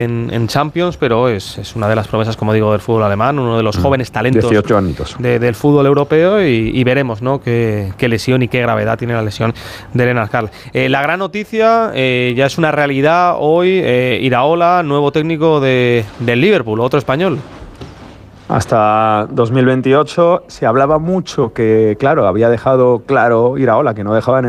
en Champions, pero es una de las promesas, como digo, del fútbol alemán, uno de los jóvenes talentos 18 añitos. Del fútbol europeo y veremos, ¿no?, qué lesión y qué gravedad tiene la lesión de Lennart Karl. La gran noticia ya es una realidad hoy, Iraola, nuevo técnico del Liverpool, otro español. Hasta 2028 se hablaba mucho que, claro, había dejado claro Iraola que no dejaba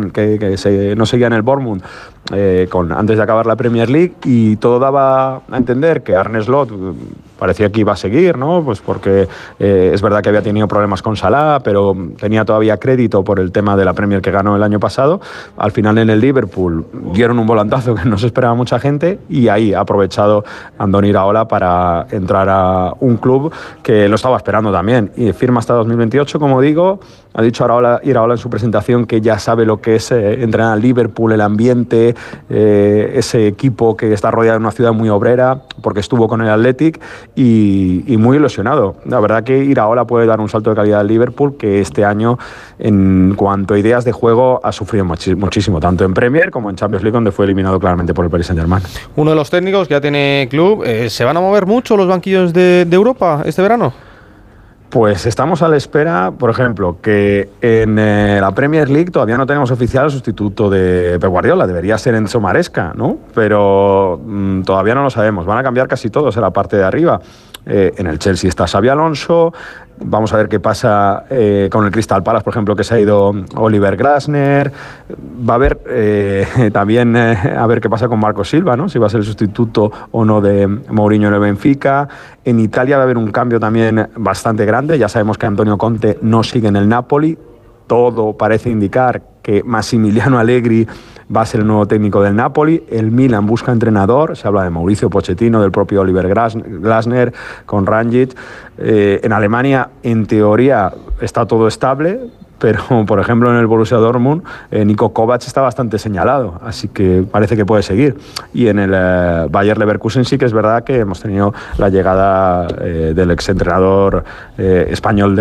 no seguía en el Bournemouth antes de acabar la Premier League, y todo daba a entender que Arne Slot parecía que iba a seguir, ¿no? Pues porque es verdad que había tenido problemas con Salah, pero tenía todavía crédito por el tema de la Premier que ganó el año pasado. Al final en el Liverpool dieron un volantazo que no se esperaba mucha gente, y ahí ha aprovechado Andoni Iraola para entrar a un club que lo estaba esperando también, y firma hasta 2028, como digo. Ha dicho Iraola en su presentación que ya sabe lo que es entrenar al Liverpool, el ambiente, ese equipo que está rodeado de una ciudad muy obrera, porque estuvo con el Athletic, y muy ilusionado. La verdad que Iraola puede dar un salto de calidad al Liverpool, que este año, en cuanto a ideas de juego, ha sufrido muchísimo, tanto en Premier como en Champions League, donde fue eliminado claramente por el Paris Saint-Germain. Uno de los técnicos que ya tiene club. ¿Se van a mover mucho los banquillos de Europa este verano? Pues estamos a la espera, por ejemplo, que en la Premier League todavía no tenemos oficial el sustituto de Pep Guardiola. Debería ser Enzo Maresca, ¿no? Pero todavía no lo sabemos. Van a cambiar casi todos en la parte de arriba. En el Chelsea está Xabi Alonso. Vamos a ver qué pasa con el Crystal Palace, por ejemplo, que se ha ido Oliver Glasner. Va a haber también a ver qué pasa con Marco Silva, ¿no? Si va a ser el sustituto o no de Mourinho en el Benfica. En Italia va a haber un cambio también bastante grande. Ya sabemos que Antonio Conte no sigue en el Napoli. Todo parece indicar que Massimiliano Allegri va a ser el nuevo técnico del Napoli. El Milan busca entrenador. Se habla de Mauricio Pochettino, del propio Oliver Glasner, con Rangic. En Alemania, en teoría, está todo estable, pero, por ejemplo, en el Borussia Dortmund, Niko Kovac está bastante señalado, así que parece que puede seguir. Y en el Bayer Leverkusen sí que es verdad que hemos tenido la llegada del exentrenador español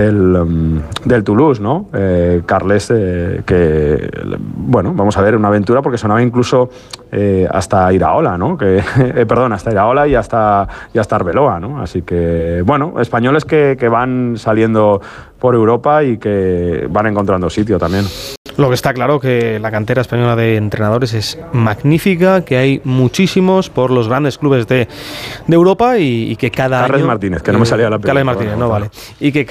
del Toulouse, ¿no? Carles, que, bueno, vamos a ver, una aventura, porque sonaba incluso hasta Iraola, ¿no? Hasta Iraola y hasta Arbeloa, ¿no? Así que, bueno, españoles que van saliendo por Europa y que van encontrando sitio también. Lo que está claro que la cantera española de entrenadores es magnífica, que hay muchísimos por los grandes clubes de Europa y que cada Carles año... Martínez, que no me salía la película. Carles Martínez, no vale. Y que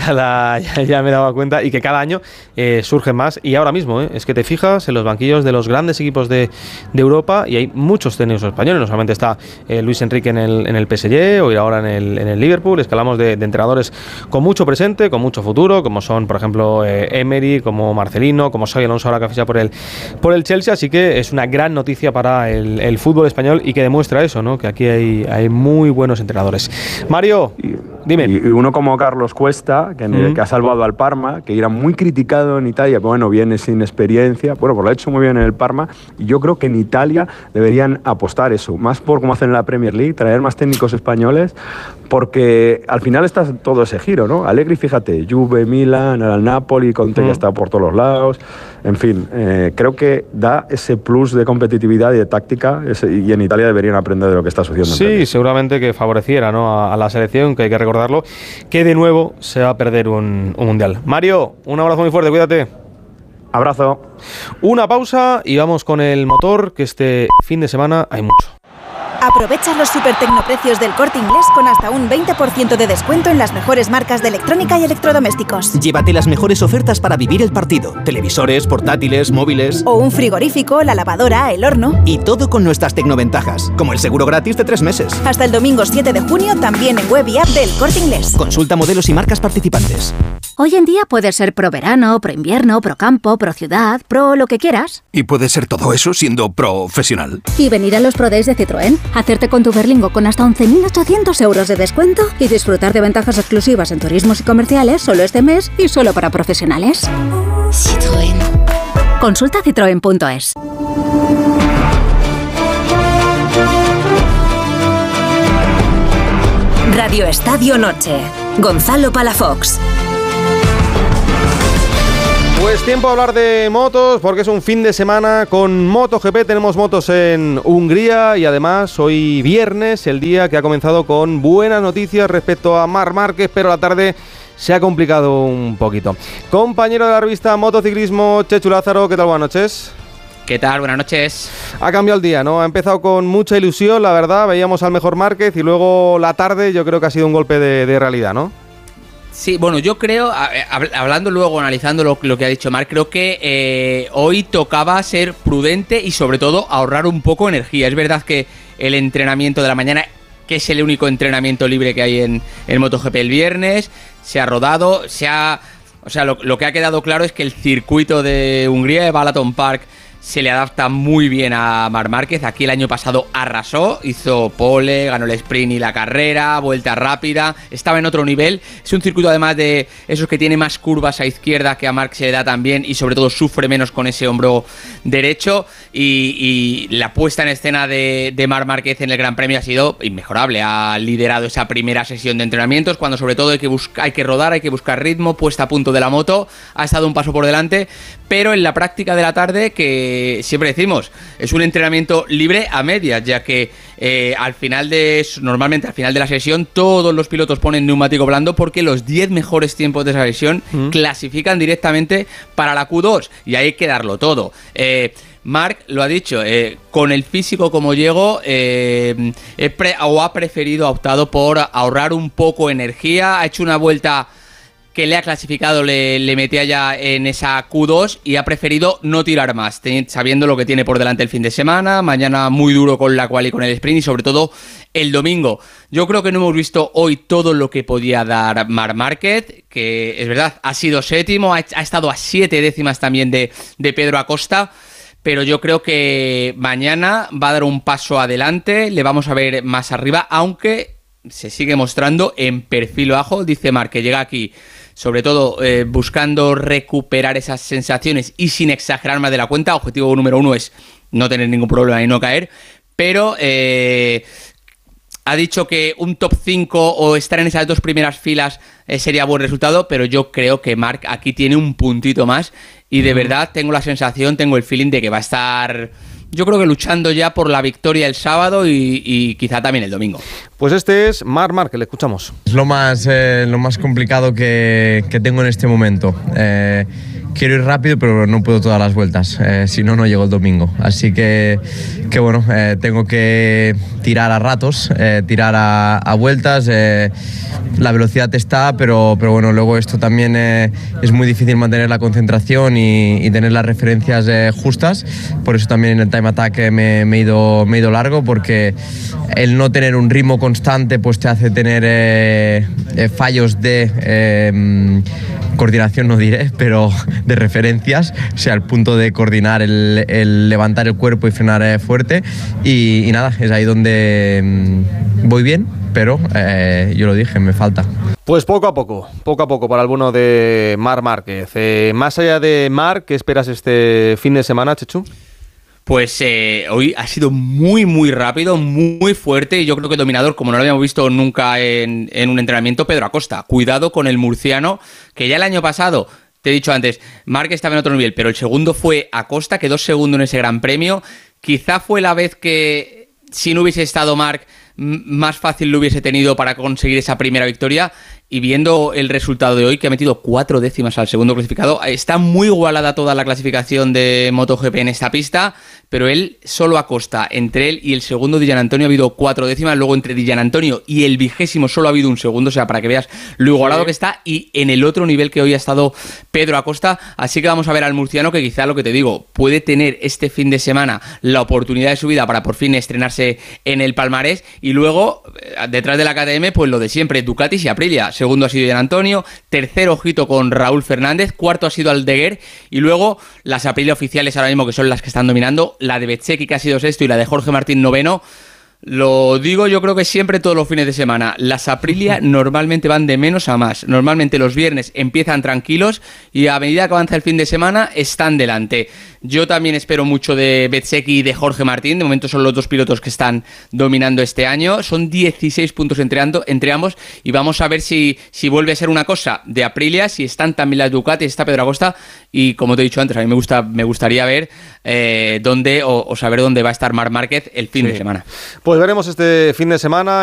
ya me daba cuenta, y que cada año surgen más. Y ahora mismo, es que te fijas en los banquillos de los grandes equipos de Europa y hay muchos técnicos españoles. No solamente está Luis Enrique en el PSG o ahora en el Liverpool. Es que hablamos de entrenadores con mucho presente, con mucho futuro, como son, por ejemplo, Emery, como Marcelino, como Xabi Alonso, ahora que ficha por el Chelsea. Así que es una gran noticia para el fútbol español y que demuestra eso, ¿no? Que aquí hay muy buenos entrenadores. Mario, dime. Y uno como Carlos Cuesta, que ha salvado al Parma, que era muy criticado en Italia, pero bueno, viene sin experiencia, bueno, pues lo ha hecho muy bien en el Parma, y yo creo que en Italia deberían apostar eso, más por como hacen en la Premier League, traer más técnicos españoles, porque al final está todo ese giro, ¿no? Allegri, fíjate, Juve, Milan, al Napoli, Conte ya está por todos los lados. En fin, creo que da ese plus de competitividad y de táctica, y en Italia deberían aprender de lo que está sucediendo. Sí, seguramente que favoreciera, ¿no?, a la selección, que hay que recordarlo, que de nuevo se va a perder un mundial. Mario, un abrazo muy fuerte, cuídate. Abrazo. Una pausa y vamos con el motor, que este fin de semana hay mucho. Aprovecha los super tecnoprecios del Corte Inglés con hasta un 20% de descuento en las mejores marcas de electrónica y electrodomésticos. Llévate las mejores ofertas para vivir el partido. Televisores, portátiles, móviles... O un frigorífico, la lavadora, el horno... Y todo con nuestras tecnoventajas, como el seguro gratis de 3 meses. Hasta el domingo 7 de junio, también en web y app del Corte Inglés. Consulta modelos y marcas participantes. Hoy en día puedes ser pro verano, pro invierno, pro campo, pro ciudad, pro lo que quieras. Y puedes ser todo eso siendo profesional. Y venir a los Pro Days de Citroën, hacerte con tu Berlingo con hasta 11.800 euros de descuento y disfrutar de ventajas exclusivas en turismos y comerciales solo este mes y solo para profesionales. Citroën. Consulta citroen.es. Radio Estadio Noche. Gonzalo Palafox. Pues tiempo a hablar de motos, porque es un fin de semana con MotoGP. Tenemos motos en Hungría y además hoy viernes, el día que ha comenzado con buenas noticias respecto a Marc Márquez, pero la tarde se ha complicado un poquito. Compañero de la revista Motociclismo, Chechu Lázaro, ¿qué tal? Buenas noches. ¿Qué tal? Buenas noches. Ha cambiado el día, ¿no? Ha empezado con mucha ilusión, la verdad. Veíamos al mejor Márquez y luego la tarde yo creo que ha sido un golpe de realidad, ¿no? Sí, bueno, yo creo, hablando luego, analizando lo que ha dicho Marc, creo que hoy tocaba ser prudente y sobre todo ahorrar un poco energía. Es verdad que el entrenamiento de la mañana, que es el único entrenamiento libre que hay en MotoGP el viernes, se ha rodado, lo que ha quedado claro es que el circuito de Hungría, de Balaton Park, se le adapta muy bien a Marc Márquez. Aquí el año pasado arrasó, hizo pole, ganó el sprint y la carrera, vuelta rápida, estaba en otro nivel. Es un circuito además de esos que tiene más curvas a izquierda, que a Marc se le da también y sobre todo sufre menos con ese hombro derecho, y la puesta en escena de Marc Márquez en el Gran Premio ha sido inmejorable. Ha liderado esa primera sesión de entrenamientos cuando sobre todo hay que rodar, hay que buscar ritmo, puesta a punto de la moto, ha estado un paso por delante, pero en la práctica de la tarde, que siempre decimos, es un entrenamiento libre a medias, ya que normalmente al final de la sesión todos los pilotos ponen neumático blando porque los 10 mejores tiempos de esa sesión clasifican directamente para la Q2 y hay que darlo todo. Marc lo ha dicho, con el físico como llego, ha optado por ahorrar un poco energía, ha hecho una vuelta que le ha clasificado, le metía ya en esa Q2 y ha preferido no tirar más, sabiendo lo que tiene por delante el fin de semana, mañana muy duro con la quali y con el sprint y sobre todo el domingo. Yo creo que no hemos visto hoy todo lo que podía dar Marc Márquez, que es verdad, ha sido séptimo, ha estado a 7 décimas también de Pedro Acosta, pero yo creo que mañana va a dar un paso adelante, le vamos a ver más arriba, aunque se sigue mostrando en perfil bajo. Dice Marc que llega aquí sobre todo buscando recuperar esas sensaciones y sin exagerar más de la cuenta. Objetivo número 1 es no tener ningún problema y no caer, pero ha dicho que un top 5 o estar en esas 2 primeras filas sería buen resultado, pero yo creo que Marc aquí tiene un puntito más y de verdad tengo la sensación, tengo el feeling de que va a estar, yo creo que luchando ya por la victoria el sábado y quizá también el domingo. Pues este es Marc Márquez, le escuchamos. Es lo más complicado que tengo en este momento. Quiero ir rápido, pero no puedo todas las vueltas, si no, no llego el domingo. Así que bueno, tengo que tirar a ratos, tirar a vueltas. La velocidad está, pero bueno, luego esto también es muy difícil mantener la concentración y tener las referencias justas. Por eso también en el time attack me he ido largo, porque el no tener un ritmo constante pues te hace tener fallos de coordinación, no diré, pero de referencias, o sea, al punto de coordinar el levantar el cuerpo y frenar fuerte y nada, es ahí donde voy bien, pero yo lo dije, me falta. Pues poco a poco para el bueno de Marc Márquez. Más allá de Marc, ¿qué esperas este fin de semana, Chechu? Pues hoy ha sido muy muy rápido, muy fuerte, y yo creo que dominador como no lo habíamos visto nunca en un entrenamiento, Pedro Acosta. Cuidado con el murciano, que ya el año pasado, te he dicho antes, Marc estaba en otro nivel, pero el segundo fue Acosta, quedó segundo en ese Gran Premio. Quizá fue la vez que, si no hubiese estado Marc, más fácil lo hubiese tenido para conseguir esa primera victoria. Y viendo el resultado de hoy, que ha metido 4 décimas al segundo clasificado, está muy igualada toda la clasificación de MotoGP en esta pista, pero él solo Acosta, entre él y el segundo Di Giannantonio ha habido 4 décimas, luego entre Di Giannantonio y el 20º solo ha habido un segundo, o sea, para que veas lo igualado que está, y en el otro nivel que hoy ha estado Pedro Acosta. Así que vamos a ver al murciano, que quizá, lo que te digo, puede tener este fin de semana la oportunidad de su vida para por fin estrenarse en el palmarés, y luego detrás de la KTM pues lo de siempre, Ducatis y Aprilia. Segundo ha sido Di Giannantonio, tercero ojito con Raúl Fernández, cuarto ha sido Aldeguer, y luego las Aprilia oficiales ahora mismo, que son las que están dominando, la de Bezzecchi, que ha sido sexto, y la de Jorge Martín noveno. Lo digo yo creo que siempre todos los fines de semana. Las Aprilia normalmente van de menos a más. Normalmente los viernes empiezan tranquilos y a medida que avanza el fin de semana están delante. Yo también espero mucho de Bezzecchi y de Jorge Martín. De momento son los dos pilotos que están dominando este año. Son 16 puntos entre ambos y vamos a ver si vuelve a ser una cosa de Aprilia, si están también las Ducati, está Pedro Acosta y como te he dicho antes, a mí me gustaría ver dónde o saber dónde va a estar Marc Márquez el fin de semana. Pues veremos este fin de semana.